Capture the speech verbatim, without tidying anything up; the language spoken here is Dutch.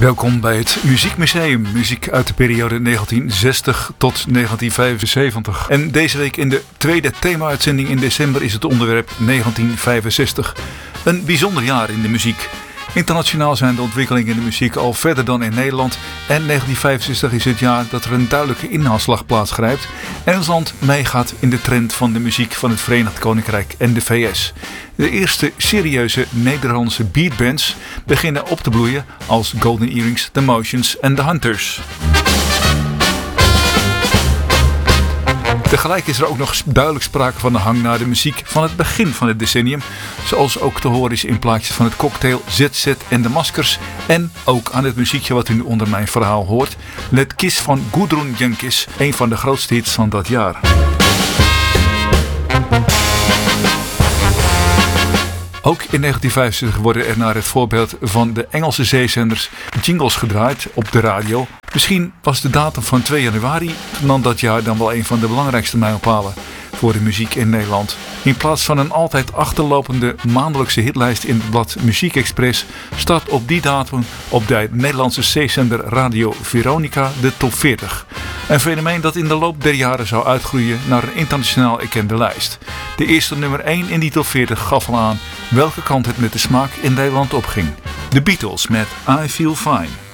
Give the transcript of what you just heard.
Welkom bij het Muziekmuseum. Muziek uit de periode negentien zestig tot negentien vijfenzeventig. En deze week in de tweede thema-uitzending in december is het onderwerp negentien vijfenzestig. Een bijzonder jaar in de muziek. Internationaal zijn de ontwikkelingen in de muziek al verder dan in Nederland. En negentien vijfenzestig is het jaar dat er een duidelijke inhaalslag plaatsgrijpt. En ons land meegaat in de trend van de muziek van het Verenigd Koninkrijk en de V S. De eerste serieuze Nederlandse beatbands beginnen op te bloeien als Golden Earrings, The Motions en The Hunters. Tegelijk is er ook nog duidelijk sprake van de hang naar de muziek van het begin van het decennium. Zoals ook te horen is in plaatjes van het Cocktail, Z Z en de Maskers. En ook aan het muziekje wat u nu onder mijn verhaal hoort. Let Kiss van Gudrun Jönkis, een van de grootste hits van dat jaar. Ook in negentien vijfenzestig worden er naar het voorbeeld van de Engelse zeezenders jingles gedraaid op de radio. Misschien was de datum van twee januari dan dat jaar dan wel een van de belangrijkste mijlpalen voor de muziek in Nederland. In plaats van een altijd achterlopende maandelijkse hitlijst in het blad Muziek Express start op die datum op de Nederlandse zeezender Radio Veronica de top veertig. Een fenomeen dat in de loop der jaren zou uitgroeien naar een internationaal erkende lijst. De eerste nummer één in die top veertig gaf al aan welke kant het met de smaak in Nederland opging. De Beatles met I Feel Fine.